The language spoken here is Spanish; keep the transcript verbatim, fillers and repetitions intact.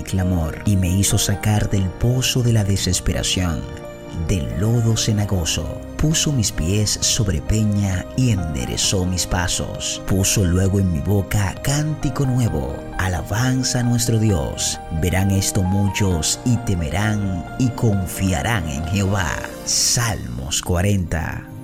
clamor y me hizo sacar del pozo de la desesperación, del lodo cenagoso. Puso mis pies sobre peña y enderezó mis pasos. Puso luego en mi boca cántico nuevo, alabanza a nuestro Dios. Verán esto muchos y temerán y confiarán en Jehová. Salmos cuarenta.